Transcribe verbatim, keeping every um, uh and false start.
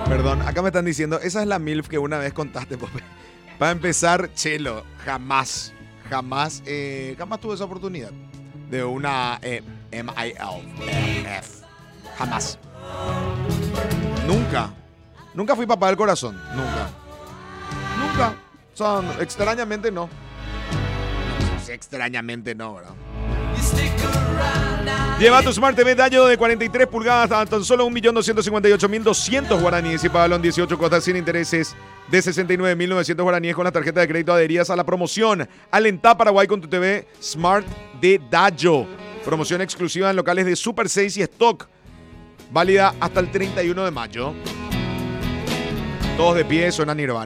Perdón, acá me están diciendo, esa es la MILF que una vez contaste, Pope. Para empezar, Chelo, jamás, jamás, eh, jamás tuve esa oportunidad de una eh, M I L F. Jamás. Nunca. Nunca fui papá del corazón. Nunca. Nunca. O sea, extrañamente no. No sé, extrañamente no, ¿verdad? Lleva tu Smart T V de año de cuarenta y tres pulgadas a tan solo un millón doscientos cincuenta y ocho mil doscientos guaraníes y págalo en dieciocho cuotas sin intereses de sesenta y nueve mil novecientos guaraníes con la tarjeta de crédito adheridas a la promoción. Alentá Paraguay con tu T V Smart de Dayo. Promoción exclusiva en locales de Super seis y Stock. Válida hasta el treinta y uno de mayo. Todos de pie, suena Nirvana.